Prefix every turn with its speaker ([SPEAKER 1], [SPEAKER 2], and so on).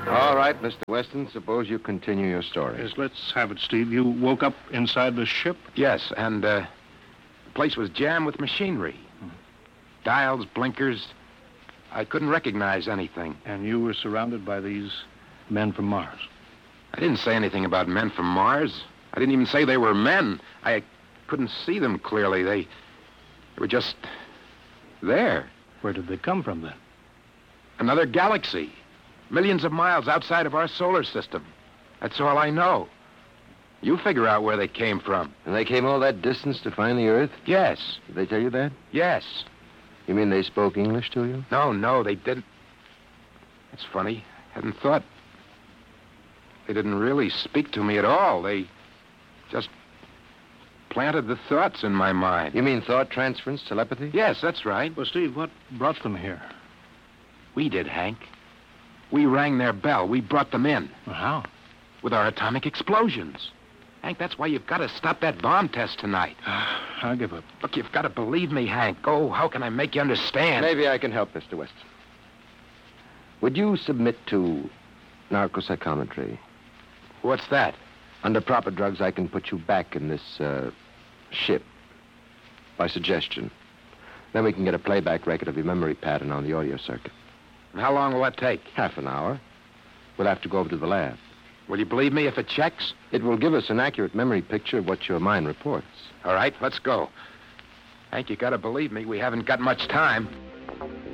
[SPEAKER 1] All right, Mr. Weston, suppose you continue your story.
[SPEAKER 2] Yes, let's have it, Steve. You woke up inside the ship?
[SPEAKER 3] Yes, and the place was jammed with machinery. Dials, blinkers. I couldn't recognize anything.
[SPEAKER 2] And you were surrounded by these men from Mars?
[SPEAKER 3] I didn't say anything about men from Mars. I didn't even say they were men. I couldn't see them clearly. They were just there.
[SPEAKER 2] Where did they come from, then?
[SPEAKER 3] Another galaxy. Millions of miles outside of our solar system. That's all I know. You figure out where they came from.
[SPEAKER 1] And they came all that distance to find the Earth?
[SPEAKER 3] Yes.
[SPEAKER 1] Did they tell you that?
[SPEAKER 3] Yes.
[SPEAKER 1] You mean they spoke English to you?
[SPEAKER 3] No, they didn't. That's funny. Hadn't thought. They didn't really speak to me at all. They just planted the thoughts in my mind.
[SPEAKER 1] You mean thought transference, telepathy?
[SPEAKER 3] Yes, that's right.
[SPEAKER 2] Well, Steve, what brought them here?
[SPEAKER 3] We did, Hank. We rang their bell. We brought them in.
[SPEAKER 2] Well, how?
[SPEAKER 3] With our atomic explosions. Hank, that's why you've got to stop that bomb test tonight.
[SPEAKER 2] I'll give up.
[SPEAKER 3] Look, you've got to believe me, Hank. Oh, how can I make you understand?
[SPEAKER 1] Maybe I can help, Mr. Weston. Would you submit to narcopsychometry?
[SPEAKER 3] What's that?
[SPEAKER 1] Under proper drugs, I can put you back in this ship by suggestion. Then we can get a playback record of your memory pattern on the audio circuit.
[SPEAKER 3] And how long will that take?
[SPEAKER 1] Half an hour. We'll have to go over to the lab.
[SPEAKER 3] Will you believe me if it checks?
[SPEAKER 1] It will give us an accurate memory picture of what your mind reports.
[SPEAKER 3] All right, let's go. Hank, you got to believe me. We haven't got much time.